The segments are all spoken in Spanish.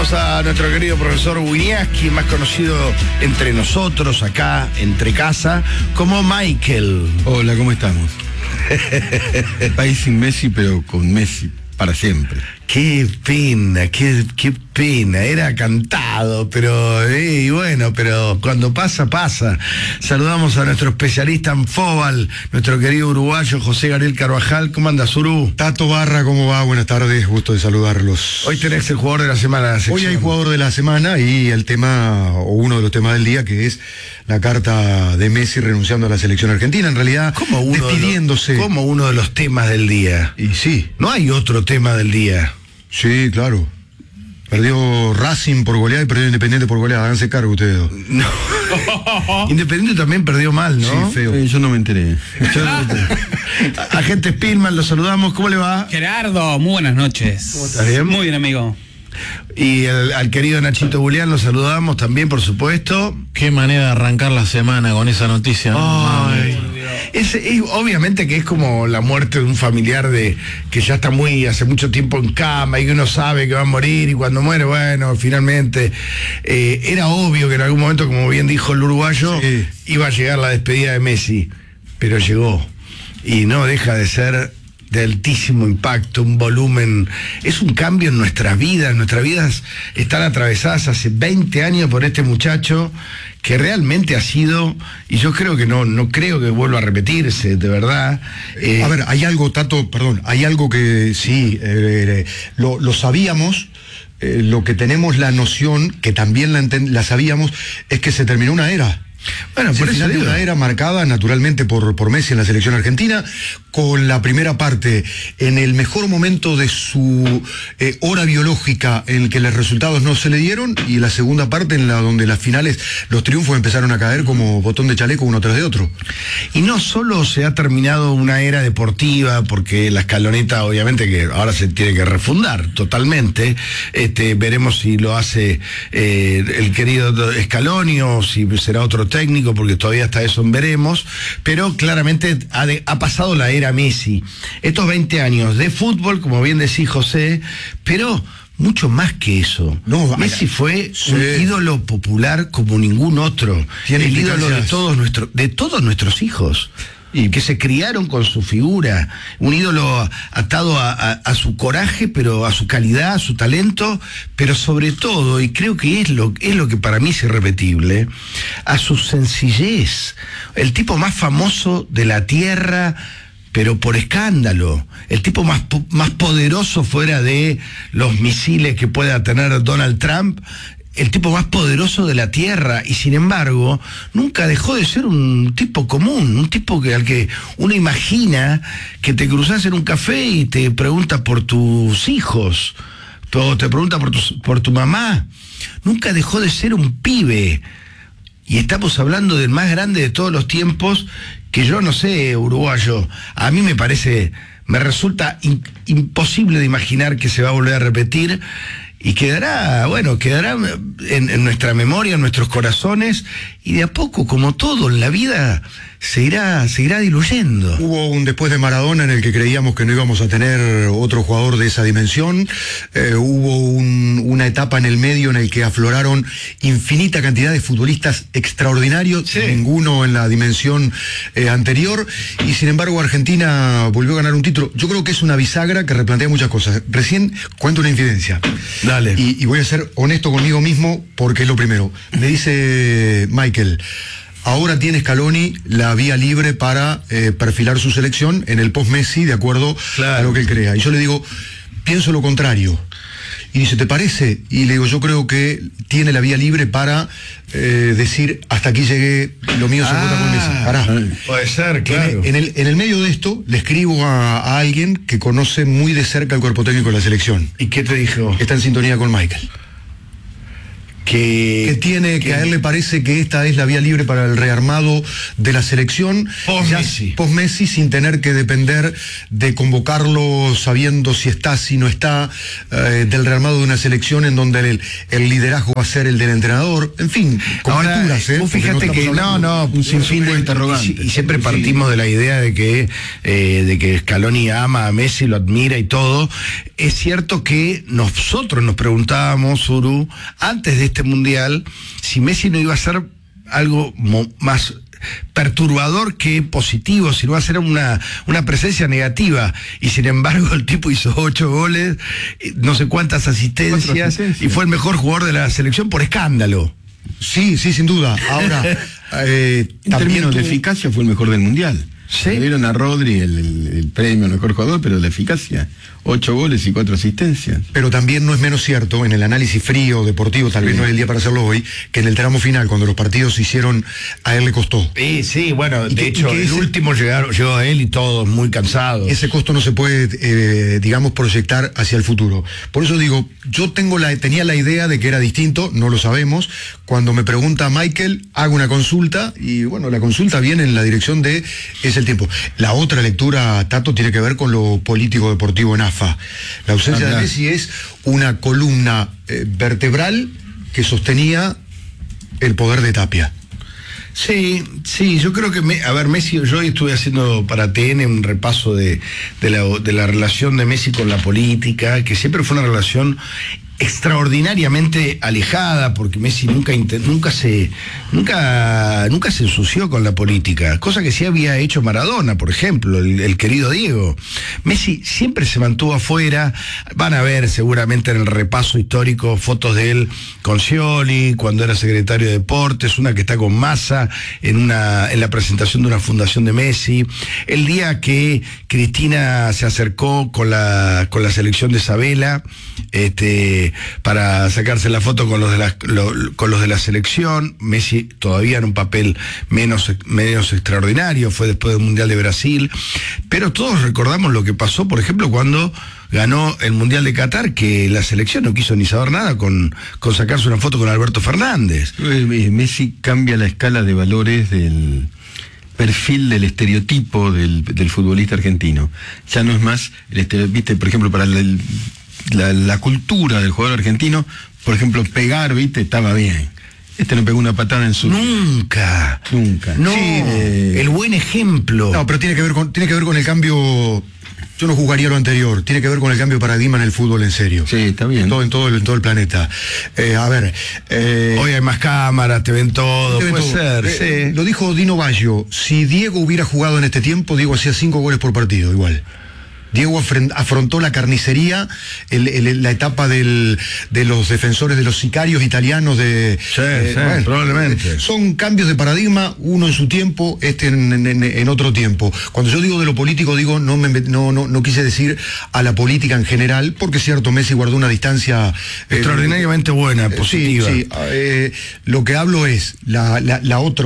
Saludamos a nuestro querido profesor Winiaski, más conocido entre nosotros, acá, entre casa, como Michael. Hola, ¿cómo estamos? País sin Messi, pero con Messi para siempre. Qué pena, qué pena. Era cantado, pero bueno, pero cuando pasa, pasa. Saludamos a nuestro especialista en fútbol, nuestro querido uruguayo José Gabriel Carvajal. ¿Cómo andas, Uru? Tato Barra, ¿cómo va? Buenas tardes, gusto de saludarlos. Hoy tenés el jugador de la semana. Hoy hay jugador de la semana y el tema, o uno de los temas del día, que es la carta de Messi renunciando a la selección argentina. En realidad, despidiéndose. Como uno de los temas del día. Y sí. No hay otro tema del día. Sí, claro. Perdió Racing por goleada y perdió Independiente por goleada. Háganse cargo ustedes dos. No. Independiente también perdió mal, ¿no? Sí, feo. Yo no me enteré. Agente Spillman, lo saludamos. ¿Cómo le va? Gerardo, muy buenas noches. ¿Cómo estás? ¿Bien? Muy bien, amigo. Y al querido Nachito Bulián lo saludamos también, por supuesto. Qué manera de arrancar la semana con esa noticia, ¿no? Ay. Obviamente que es como la muerte de un familiar que ya está hace mucho tiempo en cama y que uno sabe que va a morir, y cuando muere, bueno, finalmente era obvio que en algún momento, como bien dijo el uruguayo, sí, iba a llegar la despedida de Messi, pero llegó y no deja de ser de altísimo impacto, un volumen, es un cambio en nuestras vidas están atravesadas hace 20 años por este muchacho que realmente ha sido, y yo creo que no creo que vuelva a repetirse, de verdad. A ver, hay algo, Tato, perdón, hay algo que sí, lo sabíamos. Lo que tenemos la noción, que también la sabíamos, es que se terminó una era. Bueno, por eso una era marcada naturalmente por Messi en la selección argentina, con la primera parte en el mejor momento de su hora biológica, en el que los resultados no se le dieron, y la segunda parte en la donde las finales, los triunfos empezaron a caer como botón de chaleco uno tras de otro. Y no solo se ha terminado una era deportiva, porque la escaloneta obviamente que ahora se tiene que refundar totalmente, veremos si lo hace el querido Scaloni o si será otro técnico, porque todavía hasta eso veremos, pero claramente ha pasado la era Messi. Estos 20 años de fútbol, como bien decís, José, pero mucho más que eso. No, Messi fue un ídolo popular como ningún otro. El ídolo de todos nuestros hijos. Y que se criaron con su figura, un ídolo atado a su coraje, pero a su calidad, a su talento, pero sobre todo, y creo que es lo que para mí es irrepetible, a su sencillez. El tipo más famoso de la tierra, pero por escándalo, el tipo más poderoso fuera de los misiles que pueda tener Donald Trump, el tipo más poderoso de la tierra, y sin embargo nunca dejó de ser un tipo común, un tipo al que uno imagina que te cruzás en un café y te pregunta por tus hijos, o te pregunta por tu mamá. Nunca dejó de ser un pibe, y estamos hablando del más grande de todos los tiempos, que yo no sé, uruguayo, a mí me resulta imposible de imaginar que se va a volver a repetir. Y quedará en nuestra memoria, en nuestros corazones, y de a poco, como todo en la vida, se irá diluyendo. Hubo un después de Maradona en el que creíamos que no íbamos a tener otro jugador de esa dimensión. Hubo una etapa en el medio en el que afloraron infinita cantidad de futbolistas extraordinarios, sí, ninguno en la dimensión anterior, y sin embargo Argentina volvió a ganar un título. Yo creo que es una bisagra que replantea muchas cosas. Recién cuento una infidencia. Dale. Y voy a ser honesto conmigo mismo, porque es lo primero. Me dice Michael: ahora tiene Scaloni la vía libre para perfilar su selección en el post-Messi, de acuerdo, claro, a lo que él crea. Y yo le digo, pienso lo contrario. Y dice, ¿te parece? Y le digo, yo creo que tiene la vía libre para decir, hasta aquí llegué, lo mío se vota con Messi. Pará. Puede ser, claro. En el medio de esto, le escribo a alguien que conoce muy de cerca el cuerpo técnico de la selección. ¿Y qué te dijo? Está en sintonía con Michael. que a él le parece que esta es la vía libre para el rearmado de la selección post-Messi, sin tener que depender de convocarlo sabiendo si está, si no está, del rearmado de una selección en donde el liderazgo va a ser el del entrenador, en fin, conjeturas. Ahora, fíjate que un sinfín de interrogantes. Y siempre partimos de la idea de que Scaloni ama a Messi, lo admira y todo. Es cierto que nosotros nos preguntábamos, Uru, antes de este mundial, si Messi no iba a ser algo más perturbador que positivo, si no va a ser una presencia negativa, y sin embargo el tipo hizo 8 goles, no sé cuántas asistencias, y fue el mejor jugador de la selección por escándalo. Sí, sin duda. Ahora, en términos de eficacia fue el mejor del mundial. ¿Sí? Le dieron a Rodri el premio al mejor jugador, pero la eficacia, 8 goles y 4 asistencias. Pero también no es menos cierto, en el análisis frío, deportivo, tal vez no es el día para hacerlo hoy, que en el tramo final, cuando los partidos se hicieron, a él le costó. Sí, bueno, de hecho, el último llegó a él y todos muy cansados. Ese costo no se puede, digamos, proyectar hacia el futuro. Por eso digo, yo tenía la idea de que era distinto, no lo sabemos. Cuando me pregunta Michael, hago una consulta, y bueno, la consulta viene en la dirección de es el tiempo. La otra lectura, Tato, tiene que ver con lo político deportivo en AFA. La ausencia de Messi es una columna vertebral que sostenía el poder de Tapia. Sí, yo creo que, Messi, yo hoy estuve haciendo para TN un repaso de la relación de Messi con la política, que siempre fue una relación extraordinariamente alejada, porque Messi nunca se ensució con la política, cosa que sí había hecho Maradona, por ejemplo, el querido Diego. Messi siempre se mantuvo afuera. Van a ver seguramente en el repaso histórico fotos de él con Scioli, cuando era secretario de Deportes, una que está con Massa en la presentación de una fundación de Messi. El día que Cristina se acercó con la selección de Sabela, para sacarse la foto con los de la selección, Messi todavía en un papel menos extraordinario, fue después del Mundial de Brasil, pero todos recordamos lo que pasó, por ejemplo, cuando ganó el Mundial de Qatar, que la selección no quiso ni saber nada con sacarse una foto con Alberto Fernández. Messi cambia la escala de valores del perfil del estereotipo del futbolista argentino. Ya no es más el estereotipo, por ejemplo, para la cultura del jugador argentino, por ejemplo, pegar, estaba bien. No pegó una patada en su... Nunca. No, sí, el buen ejemplo. No, pero tiene que ver con el cambio. Yo no juzgaría lo anterior. Tiene que ver con el cambio de paradigma en el fútbol, en serio. Sí, está bien. En todo el planeta. Hoy hay más cámaras, te ven todo. Puede ser, sí. Lo dijo Dino Baggio. Si Diego hubiera jugado en este tiempo, Diego hacía 5 goles por partido, igual. Diego afrontó la carnicería, la etapa de los defensores de los sicarios italianos probablemente. Son cambios de paradigma, uno en su tiempo, en otro tiempo. Cuando yo digo de lo político, digo, no quise decir a la política en general, porque es cierto, Messi guardó una distancia extraordinariamente buena, positiva. Sí. Lo que hablo es la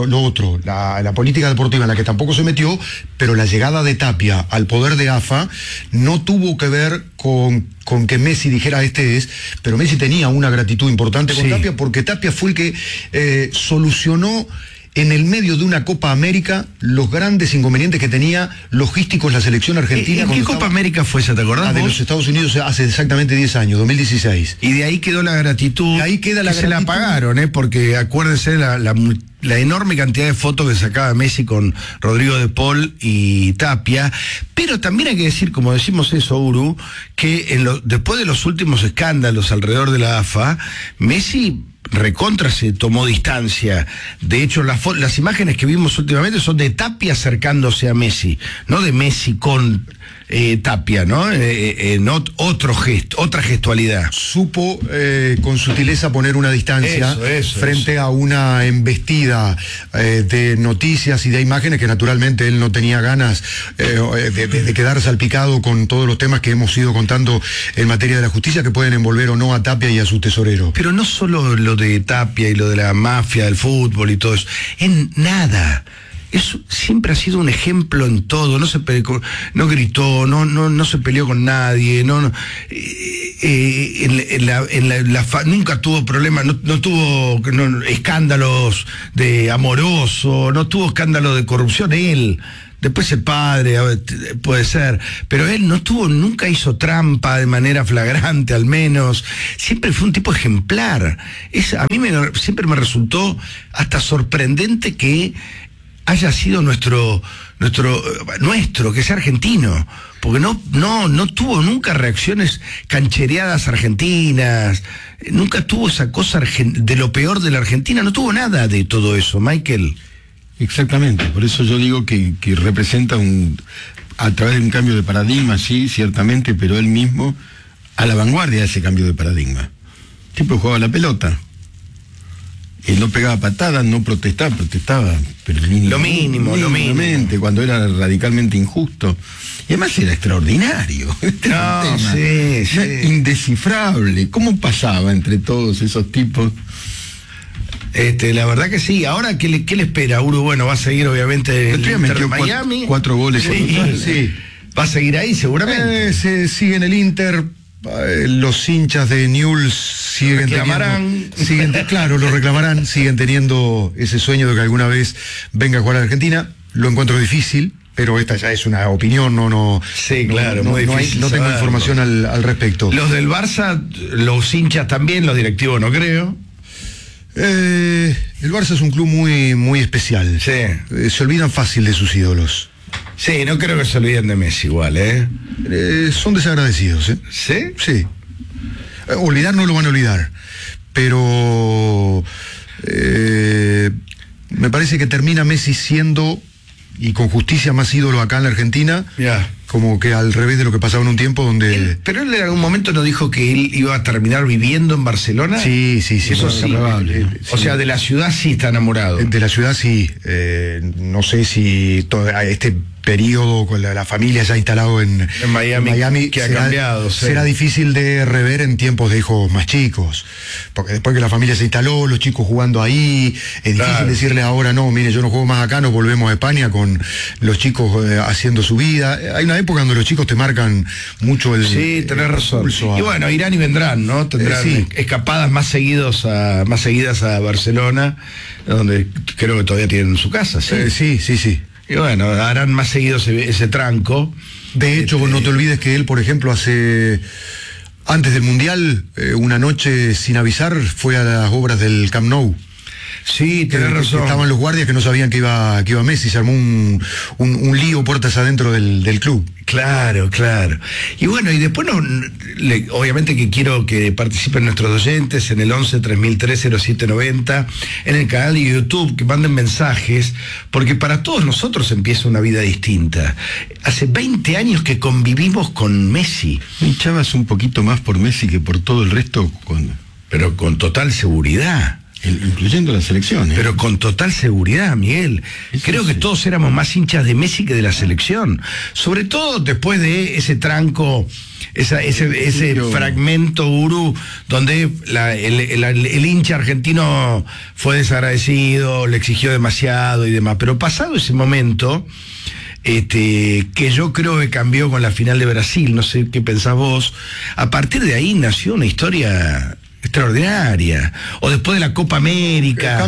política deportiva en la que tampoco se metió, pero la llegada de Tapia al poder de AFA no tuvo que ver con que Messi dijera pero Messi tenía una gratitud importante con Tapia, porque Tapia fue el que solucionó en el medio de una Copa América los grandes inconvenientes que tenía logísticos la selección argentina. ¿En qué Copa América fue esa, te acordás? De los Estados Unidos hace exactamente 10 años, 2016. Y de ahí quedó la gratitud. Ahí queda la gratitud. Se la pagaron, porque acuérdense la enorme cantidad de fotos que sacaba Messi con Rodrigo de Paul y Tapia, pero también hay que decir, como decimos eso, Uru, que después de los últimos escándalos alrededor de la AFA, Messi recontra se tomó distancia. De hecho, las imágenes que vimos últimamente son de Tapia acercándose a Messi, no de Messi con Tapia, ¿no? Otro gesto, otra gestualidad. Supo con sutileza poner una distancia frente a una embestida de noticias y de imágenes que naturalmente él no tenía ganas de quedar salpicado con todos los temas que hemos ido contando en materia de la justicia, que pueden envolver o no a Tapia y a su tesorero. Pero no solo lo de Tapia y lo de la mafia del fútbol y todo eso, en nada. siempre ha sido un ejemplo en todo, no gritó, no se peleó con nadie, nunca tuvo problemas, no tuvo escándalos de amoroso, no tuvo escándalos de corrupción él. Después el padre, puede ser, pero él nunca hizo trampa de manera flagrante, al menos. Siempre fue un tipo ejemplar. A mí siempre me resultó hasta sorprendente que haya sido nuestro, que sea argentino, porque no tuvo nunca reacciones canchereadas argentinas, nunca tuvo esa cosa de lo peor de la Argentina, no tuvo nada de todo eso, Michael. Exactamente, por eso yo digo que representa a través de un cambio de paradigma, sí, ciertamente, pero él mismo a la vanguardia de ese cambio de paradigma. El tipo jugaba la pelota. Él no pegaba patadas, no protestaba, pero lo mínimo. Cuando era radicalmente injusto. Y además era extraordinario. Indescifrable. ¿Cómo pasaba entre todos esos tipos? La verdad que sí. Ahora, ¿qué le espera a Uruguay? Bueno, va a seguir obviamente el Inter de Miami. Cuatro goles. Sí. Va a seguir ahí seguramente. Se sigue en el Inter. Los hinchas de Newell's siguen lo reclamarán, siguen teniendo ese sueño de que alguna vez venga a jugar a Argentina. Lo encuentro difícil, pero esta ya es una opinión, Sí, claro, muy difícil. No tengo información al respecto. Los del Barça, los hinchas también, los directivos no creo. El Barça es un club muy, muy especial. Sí. Se olvidan fácil de sus ídolos. Sí, no creo que se olviden de Messi igual, son desagradecidos, ¿Sí? Sí. Olvidar no lo van a olvidar, pero me parece que termina Messi siendo, y con justicia, más ídolo acá en la Argentina. Ya. Como que al revés de lo que pasaba en un tiempo donde... Pero él en algún momento nos dijo que él iba a terminar viviendo en Barcelona. Sí. Eso sí. O sea, de la ciudad sí está enamorado. De la ciudad sí. No sé si todo este periodo con la familia ya instalado en Miami que ha cambiado. Será difícil de rever en tiempos de hijos más chicos. Porque después que la familia se instaló, los chicos jugando ahí, es difícil decirle ahora, no, mire, yo no juego más acá, nos volvemos a España con los chicos haciendo su vida. Hay una época donde los chicos te marcan mucho el... Sí, tenés razón. Y bueno, irán y vendrán, ¿no? Tendrán escapadas más seguidas a Barcelona, donde creo que todavía tienen su casa, ¿sí? Sí. Y bueno, harán más seguido ese tranco. De hecho, no te olvides que él, por ejemplo, antes del Mundial, una noche sin avisar, fue a las obras del Camp Nou. Sí, tenés razón. Estaban los guardias que no sabían que iba Messi, se armó un lío puertas adentro del club. Claro. Y bueno, y después obviamente que quiero que participen nuestros oyentes en el 11-3003-0790, en el canal de YouTube, que manden mensajes, porque para todos nosotros empieza una vida distinta. Hace 20 años que convivimos con Messi. Me hinchabas un poquito más por Messi que por todo el resto. Pero con total seguridad. Incluyendo las selecciones. Pero con total seguridad, Miguel. Creo que todos éramos más hinchas de Messi que de la selección. Sobre todo después de ese tranco, ese fragmento Uru, donde el hincha argentino fue desagradecido, le exigió demasiado y demás. Pero pasado ese momento, que yo creo que cambió con la final de Brasil, no sé qué pensás vos, a partir de ahí nació una historia extraordinaria. O después de la Copa América.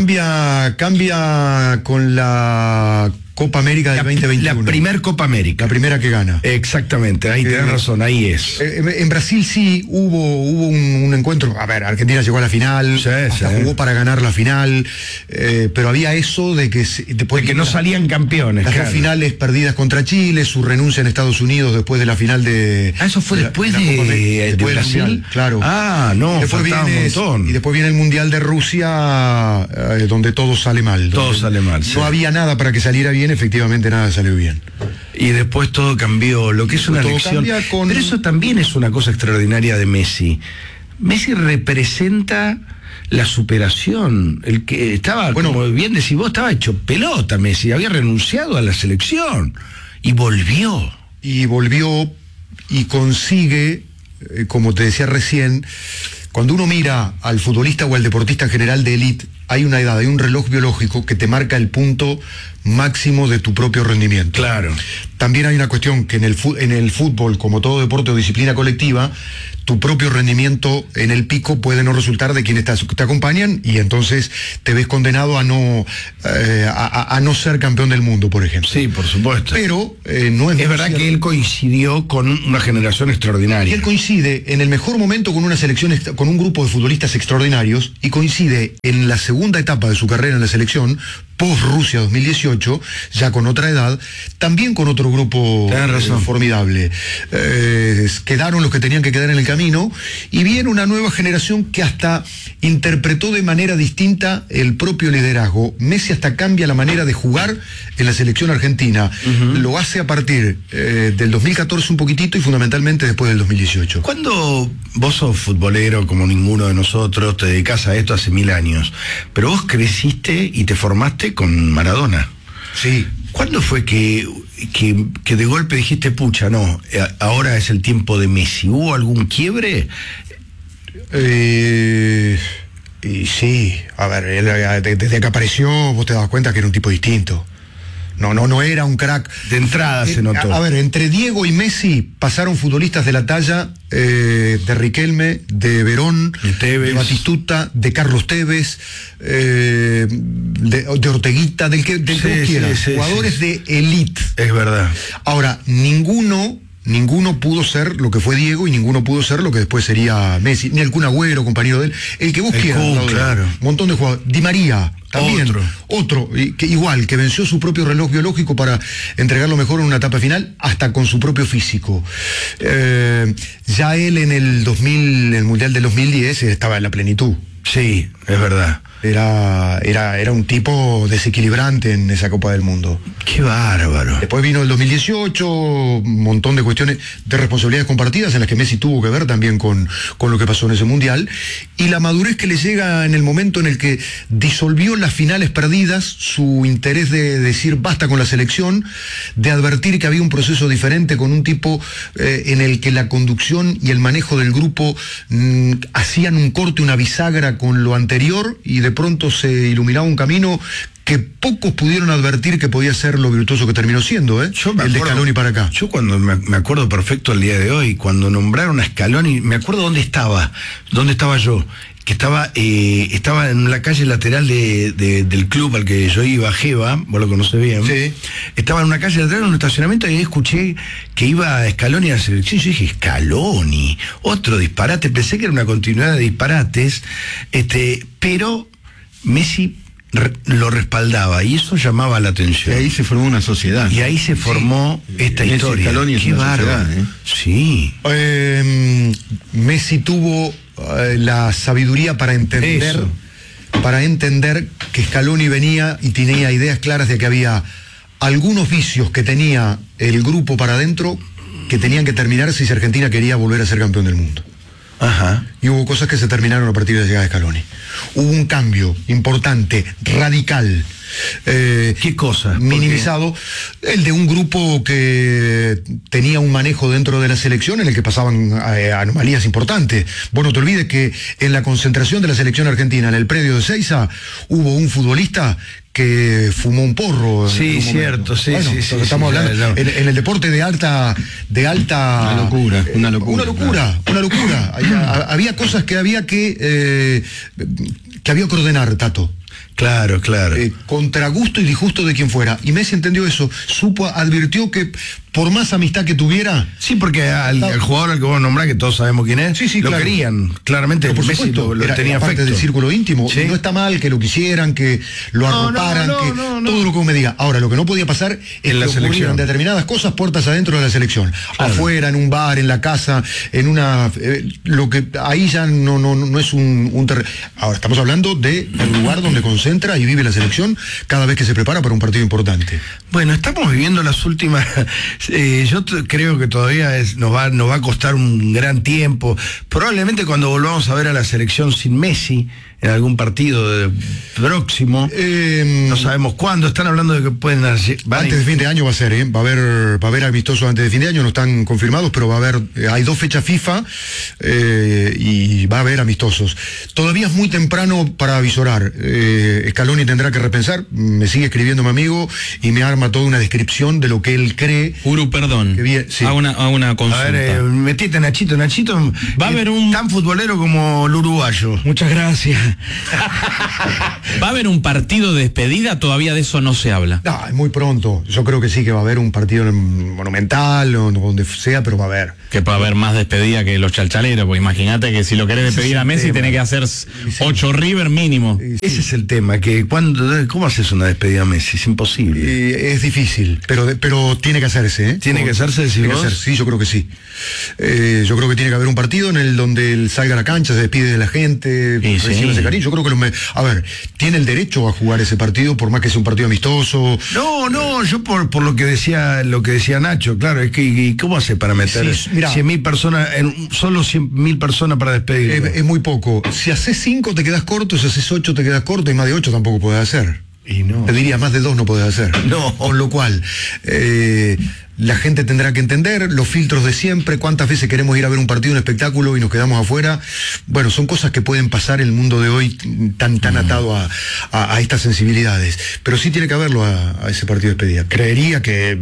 Cambia con la Copa América del 2021. La primer Copa América. La primera que gana. Exactamente, ahí tenés razón, ahí es. En Brasil sí hubo un encuentro. A ver, Argentina llegó a la final, jugó para ganar la final, pero había eso de que después de que no salían campeones. Las dos finales perdidas contra Chile, su renuncia en Estados Unidos después de la final de... eso fue después de Brasil. Mundial, claro. No, faltaba un montón. Y después viene el Mundial de Rusia, donde todo sale mal. Todo sale mal. No había nada para que saliera bien, efectivamente nada salió bien. Y después todo cambió, lo que es una lección. Pero eso también es una cosa extraordinaria de Messi. Messi representa la superación. El que estaba, como bien decís vos, estaba hecho pelota Messi, había renunciado a la selección y volvió. Y consigue, como te decía recién, Cuando uno mira al futbolista o al deportista en general de élite, hay una edad, hay un reloj biológico que te marca el punto máximo de tu propio rendimiento. Claro. También hay una cuestión que en el fútbol, como todo deporte o disciplina colectiva, tu propio rendimiento en el pico puede no resultar de quienes te acompañan, y entonces te ves condenado a no ser campeón del mundo, por ejemplo. Sí, por supuesto. Pero no es verdad que él coincidió con una generación y extraordinaria. él coincide en el mejor momento con una selección, con un grupo de futbolistas extraordinarios, y coincide en la segunda etapa de su carrera en la selección, post-Rusia 2018, ya con otra edad, también con otro grupo formidable. Quedaron los que tenían que quedar en el camino, y viene una nueva generación que hasta interpretó de manera distinta el propio liderazgo. Messi hasta cambia la manera de jugar en la selección argentina. Lo hace a partir del 2014 un poquitito, y fundamentalmente después del 2018. Cuando vos sos futbolero como ninguno de nosotros, te dedicás a esto hace 1000 años, pero vos creciste y te formaste con Maradona. Sí. ¿Cuándo fue que de golpe dijiste, pucha, no, ahora es el tiempo de Messi? ¿Hubo algún quiebre? Y sí, a ver, desde que apareció vos te das cuenta que era un tipo distinto. No era un crack. De entrada se notó. A ver, entre Diego y Messi pasaron futbolistas de la talla de Riquelme, de Verón, de Batistuta, de Carlos Tevez, de Orteguita, del que vos quieras. Jugadores de élite. Es verdad. Ahora, ninguno pudo ser lo que fue Diego, y ninguno pudo ser lo que después sería Messi, ni el Kun Agüero, compañero de él, el que vos quieras. Claro. Un montón de jugadores. Di María, también. Otro que venció su propio reloj biológico para entregar lo mejor en una etapa final, hasta con su propio físico. Ya él en el Mundial del 2010 estaba en la plenitud. Sí, es verdad. Era un tipo desequilibrante en esa Copa del Mundo. ¡Qué bárbaro! Después vino el 2018, un montón de cuestiones de responsabilidades compartidas en las que Messi tuvo que ver también con lo que pasó en ese Mundial, y la madurez que le llega en el momento en el que disolvió las finales perdidas, su interés de decir basta con la selección, de advertir que había un proceso diferente con un tipo en el que la conducción y el manejo del grupo hacían un corte, una bisagra con lo anterior, y de pronto se iluminaba un camino que pocos pudieron advertir que podía ser lo virtuoso que terminó siendo, el de Scaloni para acá. Yo cuando me acuerdo perfecto el día de hoy, cuando nombraron a Scaloni, me acuerdo dónde estaba yo, que estaba en la calle lateral del club al que yo iba, Geva, vos lo conocés bien. Sí. Estaba en una calle lateral, en un estacionamiento, y ahí escuché que iba Scaloni a la selección. Yo dije, Scaloni, otro disparate. Pensé que era una continuidad de disparates, pero Messi lo respaldaba, y eso llamaba la atención. Y ahí se formó una sociedad. Y ahí se formó esta historia. Scaloni es Qué una bárbaro. sociedad, Sí. Messi tuvo la sabiduría para entender que Scaloni venía y tenía ideas claras de que había algunos vicios que tenía el grupo para adentro que tenían que terminarse si Argentina quería volver a ser campeón del mundo. Ajá. Y hubo cosas que se terminaron a partir de la llegada de Scaloni. Hubo un cambio importante, radical. ¿Qué cosa? Minimizado, el de un grupo que tenía un manejo dentro de la selección en el que pasaban anomalías importantes. Vos no te olvides que en la concentración de la selección argentina, en el predio de Seiza, hubo un futbolista que fumó un porro. Sí, cierto, sí, bueno, sí. Estamos hablando en el deporte de alta. Una locura. Había cosas que había que ordenar, Tato. Claro. Contra gusto y disgusto de quien fuera. Y Messi entendió eso. Advirtió que por más amistad que tuviera... Sí, porque al jugador al que vos nombrás, que todos sabemos quién es, lo claro. querían. Claramente por Messi supuesto, lo tenía era parte afecto. del círculo íntimo. ¿Sí? No está mal que lo quisieran, que lo arroparan, todo lo que vos me digas. Ahora, lo que no podía pasar es en la que selección ocurrieran determinadas cosas puertas adentro de la selección. Claro. Afuera, en un bar, en la casa, en una... lo que ahí ya no es un terreno. Ahora, estamos hablando del lugar donde concentra y vive la selección cada vez que se prepara para un partido importante. Bueno, estamos viviendo las últimas... yo creo que todavía nos va a costar un gran tiempo. Probablemente cuando volvamos a ver a la selección sin Messi, en algún partido próximo. No sabemos cuándo. Están hablando de que pueden antes de fin de año va a ser, va a haber amistosos antes de fin de año, no están confirmados, pero va a haber, hay 2 fechas FIFA y va a haber amistosos. Todavía es muy temprano para avisorar. Scaloni tendrá que repensar. Me sigue escribiendo mi amigo y me arma toda una descripción de lo que él cree. Uru, perdón. Sí. A una consulta. A ver, metiste Nachito. Va a haber un tan futbolero como el uruguayo. Muchas gracias. ¿Va a haber un partido de despedida? Todavía de eso no se habla. No, es muy pronto. Yo creo que sí que va a haber un partido en Monumental o donde sea, pero va a haber. Que puede haber más despedida que los chalchaleros, pues imagínate que si lo querés despedir a Messi tenés que hacer 8 River mínimo. Ese es el tema, que ¿cómo haces una despedida a Messi? Es imposible. Es difícil, pero tiene que hacerse, ¿eh? ¿Tiene que hacerse, decís vos? Sí, yo creo que sí. Yo creo que tiene que haber un partido en el donde él salga a la cancha, se despide de la gente, recibe ese cariño. Yo creo que a ver, tiene el derecho a jugar ese partido, por más que sea un partido amistoso. No, yo por lo que decía Nacho, claro, es que ¿y cómo hace para meter 100.000 personas, solo 100.000 personas para despedir? Es muy poco. Si haces 5 te quedas corto, si haces 8 te quedas corto, y más de 8 tampoco puedes hacer. Y no. Te diría, más de 2 no puedes hacer. No. Con lo cual, la gente tendrá que entender los filtros de siempre, cuántas veces queremos ir a ver un partido, un espectáculo y nos quedamos afuera. Bueno, son cosas que pueden pasar en el mundo de hoy tan atado a estas sensibilidades. Pero sí tiene que haberlo a ese partido de despedida. Creería que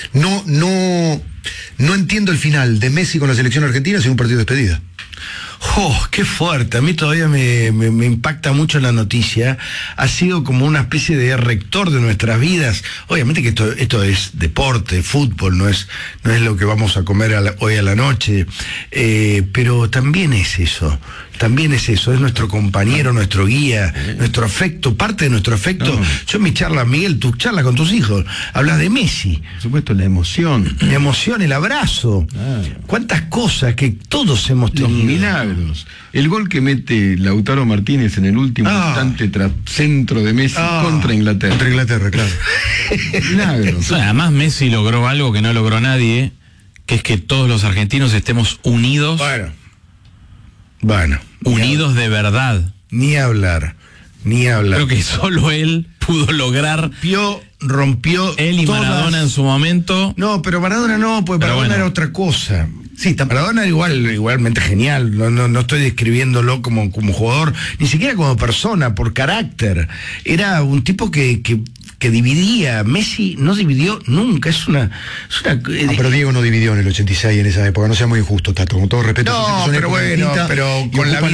no entiendo el final de Messi con la selección argentina sin un partido de despedida. ¡Oh, qué fuerte! A mí todavía me impacta mucho la noticia. Ha sido como una especie de rector de nuestras vidas. Obviamente que esto es deporte, fútbol, no es lo que vamos a comer hoy a la noche, pero también es eso. Es nuestro compañero, nuestro guía, nuestro afecto, parte de nuestro afecto. No. Yo en mi charla, Miguel, tu charla con tus hijos, hablas de Messi. Por supuesto, la emoción. La emoción, el abrazo. Cuántas cosas que todos hemos tenido. Los milagros. El gol que mete Lautaro Martínez en el último instante tras centro de Messi contra Inglaterra. Contra Inglaterra, claro. Milagros. Además, Messi logró algo que no logró nadie, que es que todos los argentinos estemos unidos. Bueno. Unidos de verdad. Ni hablar. Creo que solo él pudo lograr. Rompió. Él y Maradona en su momento. No, pero Maradona no, porque Maradona era otra cosa. Sí, Maradona era igualmente genial. No estoy describiéndolo como jugador, ni siquiera como persona, por carácter. Era un tipo que dividía. Messi no dividió nunca. Pero Diego no dividió en el 86 en esa época. No seamos injustos, Tato. Con todo respeto. No, pero bueno, pero con la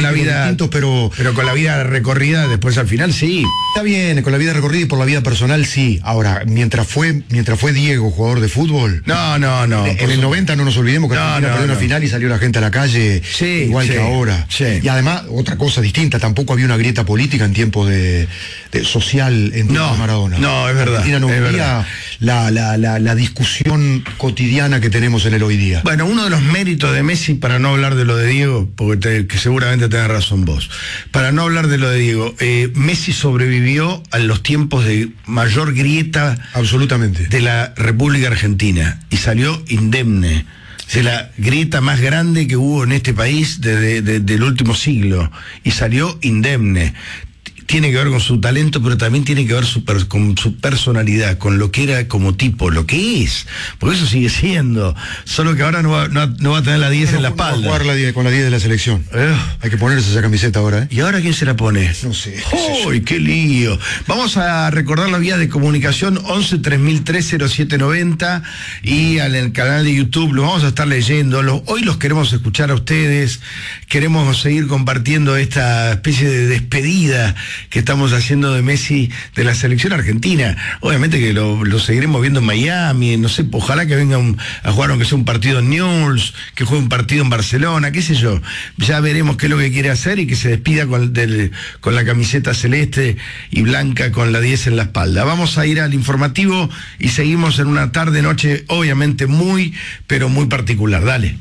vida recorrida después al final sí. Está bien, con la vida recorrida y por la vida personal sí. Ahora, mientras fue Diego jugador de fútbol. No. En el 90 no nos olvidemos que perdió una final y salió la gente a la calle igual que ahora. Sí. Y además, otra cosa distinta, tampoco había una grieta política en tiempo de social entre Maradona. No, es verdad. Argentina no vivía la discusión cotidiana que tenemos en el hoy día. Bueno, uno de los méritos de Messi, para no hablar de lo de Diego, porque que seguramente tenés razón vos, para no hablar de lo de Diego, Messi sobrevivió a los tiempos de mayor grieta absolutamente de la República Argentina y salió indemne. De la grieta más grande que hubo en este país del último siglo y salió indemne. Tiene que ver con su talento, pero también tiene que ver con su personalidad, con lo que era como tipo, lo que es. Porque eso sigue siendo. Solo que ahora no va a tener la 10 en la espalda. No va a jugar con la 10 de la selección. Hay que ponerse esa camiseta ahora, ¿eh? ¿Y ahora quién se la pone? No sé. ¡Uy, qué lío! Vamos a recordar la vía de comunicación 11 3003 0790 y en el canal de YouTube lo vamos a estar leyendo. Hoy los queremos escuchar a ustedes. Queremos seguir compartiendo esta especie de despedida que estamos haciendo de Messi de la selección argentina. Obviamente que lo seguiremos viendo en Miami, no sé, ojalá que vengan a jugar aunque sea un partido en Newell's, que juegue un partido en Barcelona, qué sé yo. Ya veremos qué es lo que quiere hacer y que se despida con la camiseta celeste y blanca con la 10 en la espalda. Vamos a ir al informativo y seguimos en una tarde-noche obviamente muy, pero muy particular. Dale.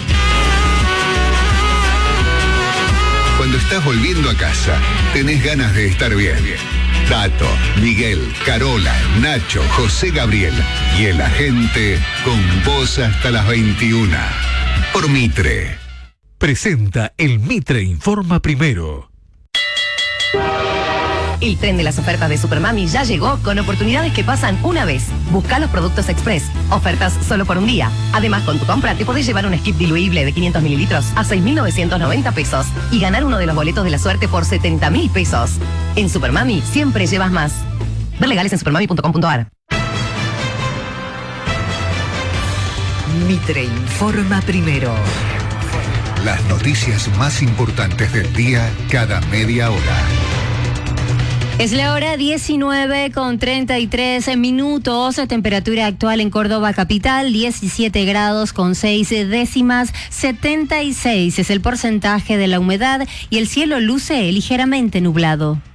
Cuando estás volviendo a casa, tenés ganas de estar bien. Tato, Miguel, Carola, Nacho, José Gabriel y el agente con vos hasta las 21. Por Mitre. Presenta el Mitre Informa Primero. El tren de las ofertas de Supermami ya llegó con oportunidades que pasan una vez. Busca los productos Express. Ofertas solo por un día. Además, con tu compra te podés llevar un skip diluible de 500 mililitros a 6.990 pesos y ganar uno de los boletos de la suerte por 70.000 pesos. En Supermami siempre llevas más. Ver legales en supermami.com.ar. Mitre informa primero. Las noticias más importantes del día cada media hora. Es la hora 19:33. Temperatura actual en Córdoba capital, 17 grados con 6 décimas, 76 es el porcentaje de la humedad y el cielo luce ligeramente nublado.